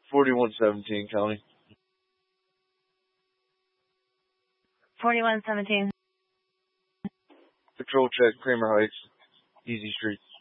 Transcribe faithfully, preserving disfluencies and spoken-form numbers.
forty-one seventeen, County. forty-one seventeen. Patrol check, Kramer Heights, Easy Street.